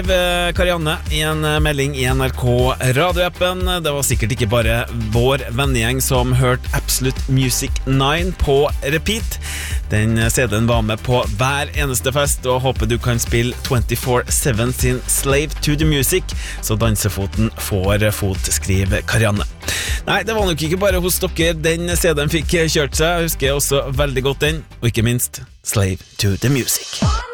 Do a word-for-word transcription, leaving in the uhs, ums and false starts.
Karianne i en melding i N R K radioappen. Det var sikkert ikke bare vår vennegjeng som hørte Absolute Music nine på repeat. Den C D-en var med på hver eneste fest, og håper du kan spille twenty-four seven sin Slave to the Music, så dansefoten får fot, skriver Karianne. Nei, det var nok ikke bare hos dere den C D-en fikk kjørt seg. Jeg husker også veldig godt den, og ikke minst Slave to the Music.